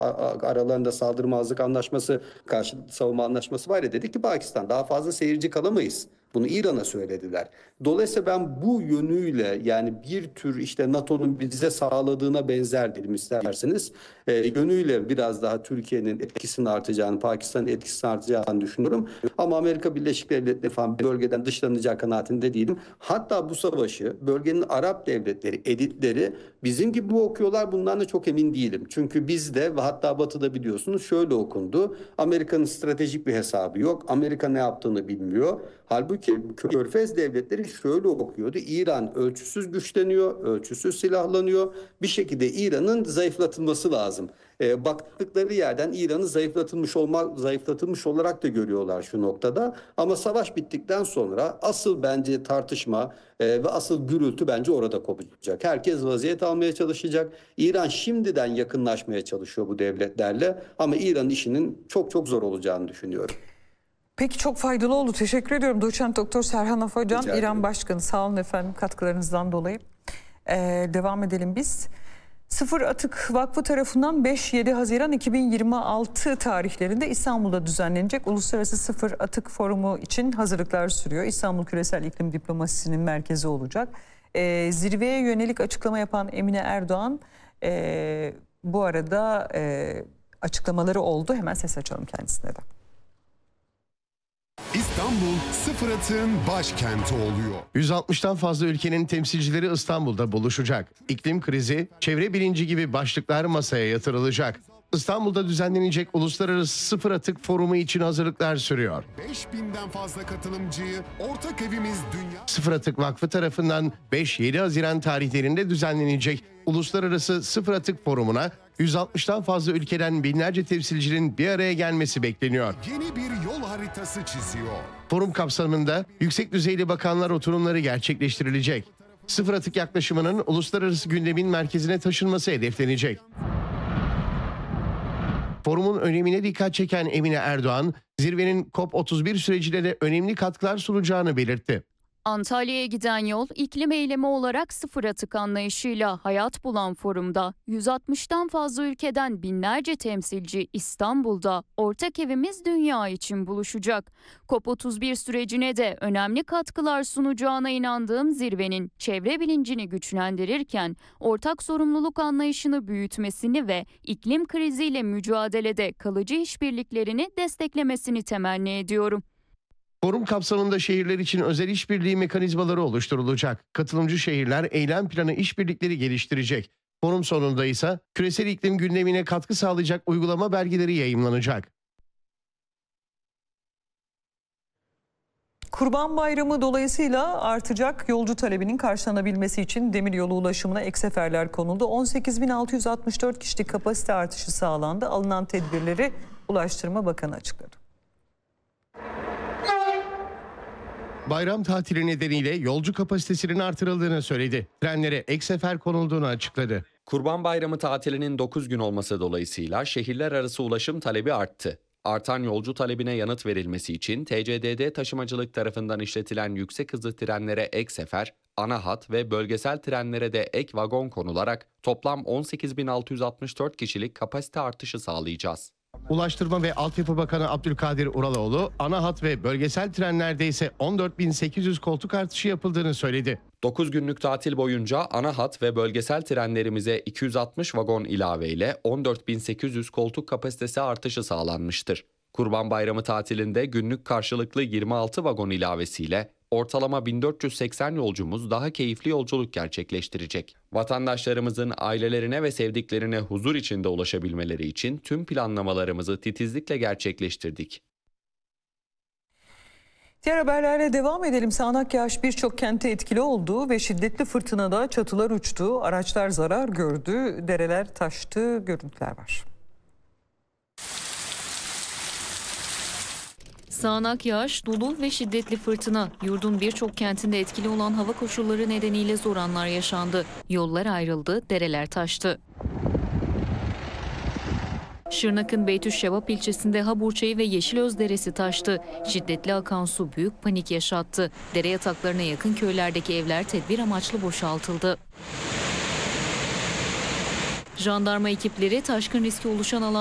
aralarında saldırmazlık anlaşması, karşılıklı savunma anlaşması var ya, dedi ki Pakistan daha fazla seyirci kalamayız. Bunu İran'a söylediler. Dolayısıyla ben bu yönüyle, yani bir tür işte NATO'nun bize sağladığına benzer diyelim isterseniz, yönüyle biraz daha Türkiye'nin etkisinin artacağını, Pakistan'ın etkisinin artacağını düşünüyorum. Ama Amerika Birleşik Devletleri falan bölgeden dışlanacağı kanaatinde değilim. Hatta bu savaşı bölgenin Arap devletleri, elitleri bizim gibi bu okuyorlar, bundan da çok emin değilim. Çünkü bizde ve hatta Batı'da biliyorsunuz şöyle okundu: Amerika'nın stratejik bir hesabı yok, Amerika ne yaptığını bilmiyor. Halbuki Körfez devletleri şöyle okuyordu: İran ölçüsüz güçleniyor, ölçüsüz silahlanıyor. Bir şekilde İran'ın zayıflatılması lazım. Baktıkları yerden İran'ı zayıflatılmış olarak da görüyorlar şu noktada. Ama savaş bittikten sonra asıl bence tartışma ve asıl gürültü bence orada kopacak. Herkes vaziyet almaya çalışacak. İran şimdiden yakınlaşmaya çalışıyor bu devletlerle, ama İran'ın işinin çok çok zor olacağını düşünüyorum. Peki, çok faydalı oldu. Teşekkür ediyorum. Doçent Doktor Serhan Afacan, Rica İran ederim. Başkanı. Sağ olun efendim katkılarınızdan dolayı. Devam edelim biz. Sıfır Atık Vakfı tarafından 5-7 Haziran 2026 tarihlerinde İstanbul'da düzenlenecek Uluslararası Sıfır Atık Forumu için hazırlıklar sürüyor. İstanbul Küresel İklim Diplomasisi'nin merkezi olacak. Zirveye yönelik açıklama yapan Emine Erdoğan bu arada açıklamaları oldu. Hemen ses açalım kendisine de. İstanbul sıfır atığın başkenti oluyor. 160'tan fazla ülkenin temsilcileri İstanbul'da buluşacak. İklim krizi, çevre bilinci gibi başlıklar masaya yatırılacak. İstanbul'da düzenlenecek Uluslararası Sıfır Atık Forumu için hazırlıklar sürüyor. 5000'den fazla katılımcıyı Ortak Evimiz Dünya... Sıfır Atık Vakfı tarafından 5-7 Haziran tarihlerinde düzenlenecek Uluslararası Sıfır Atık Forumu'na 160'tan fazla ülkeden binlerce temsilcinin bir araya gelmesi bekleniyor. Yeni bir yol haritası çiziyor. Forum kapsamında yüksek düzeyli bakanlar oturumları gerçekleştirilecek. Sıfır atık yaklaşımının uluslararası gündemin merkezine taşınması hedeflenecek. Forumun önemine dikkat çeken Emine Erdoğan, zirvenin COP31 sürecine de önemli katkılar sunacağını belirtti. Antalya'ya giden yol iklim eylemi olarak sıfır atık anlayışıyla hayat bulan forumda 160'tan fazla ülkeden binlerce temsilci İstanbul'da Ortak Evimiz Dünya için buluşacak. COP31 sürecine de önemli katkılar sunacağına inandığım zirvenin çevre bilincini güçlendirirken ortak sorumluluk anlayışını büyütmesini ve iklim kriziyle mücadelede kalıcı işbirliklerini desteklemesini temenni ediyorum. Forum kapsamında şehirler için özel işbirliği mekanizmaları oluşturulacak. Katılımcı şehirler eylem planı işbirlikleri geliştirecek. Forum sonunda ise küresel iklim gündemine katkı sağlayacak uygulama belgeleri yayımlanacak. Kurban Bayramı dolayısıyla artacak yolcu talebinin karşılanabilmesi için demiryolu ulaşımına ek seferler konuldu. 18.664 kişilik kapasite artışı sağlandı. Alınan tedbirleri Ulaştırma Bakanı açıkladı. Bayram tatili nedeniyle yolcu kapasitesinin artırıldığını söyledi. Trenlere ek sefer konulduğunu açıkladı. Kurban Bayramı tatilinin 9 gün olması dolayısıyla şehirler arası ulaşım talebi arttı. Artan yolcu talebine yanıt verilmesi için TCDD Taşımacılık tarafından işletilen yüksek hızlı trenlere ek sefer, ana hat ve bölgesel trenlere de ek vagon konularak toplam 18.664 kişilik kapasite artışı sağlayacağız. Ulaştırma ve Altyapı Bakanı Abdülkadir Uraloğlu, ana hat ve bölgesel trenlerde ise 14.800 koltuk artışı yapıldığını söyledi. 9 günlük tatil boyunca ana hat ve bölgesel trenlerimize 260 vagon ilaveyle 14.800 koltuk kapasitesi artışı sağlanmıştır. Kurban Bayramı tatilinde günlük karşılıklı 26 vagon ilavesiyle ortalama 1480 yolcumuz daha keyifli yolculuk gerçekleştirecek. Vatandaşlarımızın ailelerine ve sevdiklerine huzur içinde ulaşabilmeleri için tüm planlamalarımızı titizlikle gerçekleştirdik. Diğer haberlerle devam edelim. Sağanak yağış birçok kente etkili oldu ve şiddetli fırtınada çatılar uçtu, araçlar zarar gördü, dereler taştı, görüntüler var. Sağanak yağış, dolu ve şiddetli fırtına, yurdun birçok kentinde etkili olan hava koşulları nedeniyle zor anlar yaşandı. Yollar ayrıldı, dereler taştı. Şırnak'ın Beytüşşevap ilçesinde Haburçayı ve Yeşilöz Deresi taştı. Şiddetli akan su büyük panik yaşattı. Dere yataklarına yakın köylerdeki evler tedbir amaçlı boşaltıldı. Jandarma ekipleri taşkın riski oluşan alan